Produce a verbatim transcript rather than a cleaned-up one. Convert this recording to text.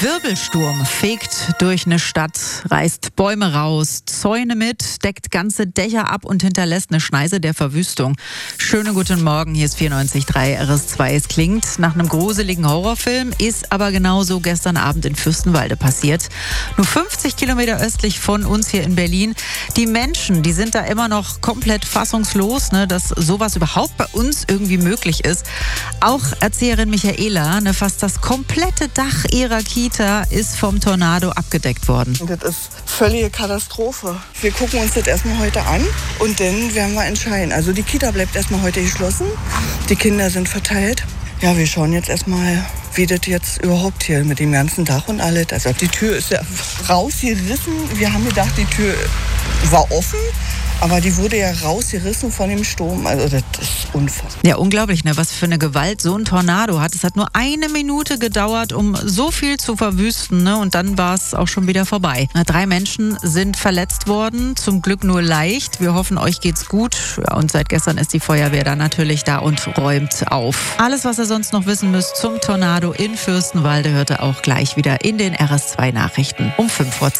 Wirbelsturm fegt durch eine Stadt, reißt Bäume raus, Zäune mit, deckt ganze Dächer ab und hinterlässt eine Schneise der Verwüstung. Schönen guten Morgen, hier ist vierundneunzig Komma drei R S zwei. Es klingt nach einem gruseligen Horrorfilm, ist aber genauso gestern Abend in Fürstenwalde passiert. Nur fünfzig Kilometer östlich von uns hier in Berlin. Die Menschen, die sind da immer noch komplett fassungslos, ne, dass sowas überhaupt bei uns irgendwie möglich ist. Auch Erzieherin Michaela, ne, fast das komplette Dach ihrer Kita ist vom Tornado abgedeckt worden. Das ist völlige Katastrophe. Wir gucken uns das erstmal heute an und dann werden wir entscheiden. Also die Kita bleibt erstmal heute geschlossen. Die Kinder sind verteilt. Ja, wir schauen jetzt erstmal, wie das jetzt überhaupt hier mit dem ganzen Dach und alles. Also die Tür ist ja rausgerissen. Wir haben gedacht, die Tür war offen. Aber die wurde ja rausgerissen von dem Sturm. Also das ist unfassbar. Ja, unglaublich, ne? Was für eine Gewalt so ein Tornado hat. Es hat nur eine Minute gedauert, um so viel zu verwüsten, ne? Und dann war es auch schon wieder vorbei. Drei Menschen sind verletzt worden, zum Glück nur leicht. Wir hoffen, euch geht's gut. Ja, und seit gestern ist die Feuerwehr dann natürlich da und räumt auf. Alles, was ihr sonst noch wissen müsst zum Tornado in Fürstenwalde, hört ihr auch gleich wieder in den R S zwei Nachrichten um fünf Uhr zehn.